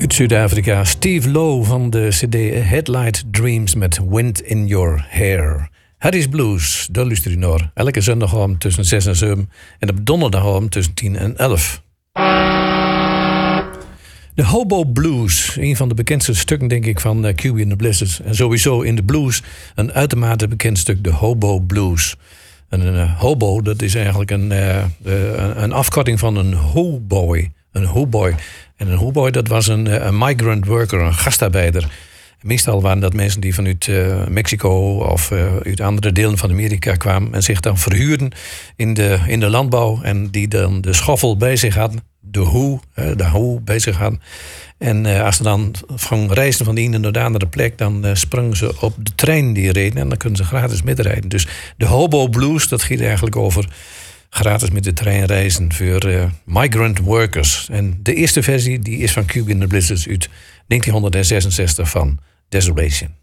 Uit Zuid-Afrika, Steve Lowe van de CD Headlight Dreams met Wind in Your Hair. Harry's Blues, daar luister je naar. Elke zondagavond tussen 6 en 7 en op donderdagavond tussen 10 en 11. De Hobo Blues, een van de bekendste stukken denk ik van QB and the Blizzards. En sowieso in de blues een uitermate bekend stuk, de Hobo Blues. En een hobo, dat is eigenlijk een afkorting van een hoboy. Een hoboy. En een hoboy, dat was een migrant worker, een gastarbeider. Meestal waren dat mensen die vanuit Mexico of uit andere delen van Amerika kwamen en zich dan verhuurden in de landbouw en die dan de schoffel bij zich hadden, de hoe bij zich hadden. En als ze dan van reizen van de ene naar de andere plek, dan sprongen ze op de trein die reden en dan kunnen ze gratis metrijden. Dus de Hobo Blues, dat ging eigenlijk over gratis met de trein reizen voor migrant workers. En de eerste versie die is van QB and the Blizzards uit 1966 van Desolation.